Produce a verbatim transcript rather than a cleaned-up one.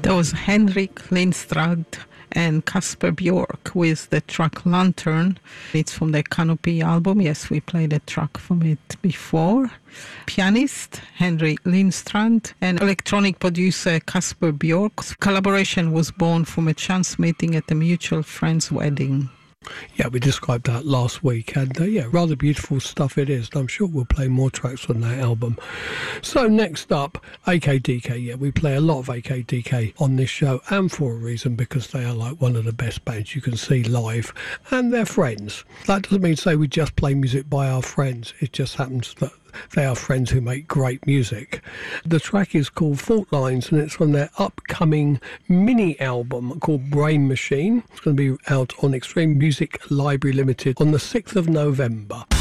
There was Henrik Lindstrand and Kasper Bjork with the track Lantern. It's from the Canopy album. Yes, we played a track from it before. Pianist Henrik Lindstrand and electronic producer Kasper Bjork's collaboration was born from a chance meeting at a mutual friend's wedding. Yeah, we described that last week, and uh, yeah, rather beautiful stuff it is. I'm sure we'll play more tracks on that album. So next up, A K D K. Yeah, we play a lot of A K D K on this show, and for a reason, because they are like one of the best bands you can see live, and they're friends. That doesn't mean to say we just play music by our friends. It just happens that they are friends who make great music. The track is called Fault Lines, and it's from their upcoming mini album called Brain Machine. It's going to be out on Extreme Music Library Limited on the sixth of November.